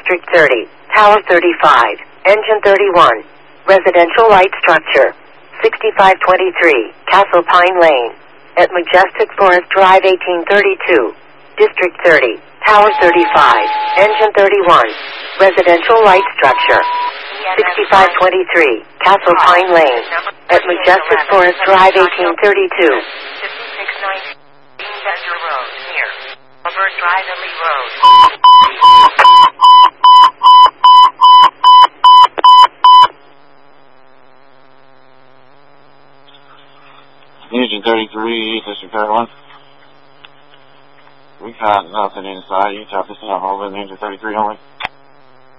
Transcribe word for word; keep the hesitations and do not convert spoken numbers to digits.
District thirty, Tower thirty-five, Engine thirty-one, Residential Light Structure, sixty-five twenty-three, Castle Pine Lane, at Majestic Forest Drive eighteen thirty-two, District thirty, Tower thirty-five, Engine thirty-one, Residential Light Structure, sixty-five twenty-three, Castle Pine Lane, at Majestic Forest Drive eighteen thirty-two. fifty-six ninety Chester Road, near Albert Drive and Lee Road. Engine thirty-three, District thirty-one. We got nothing inside. You talk this out over in Engine thirty-three only.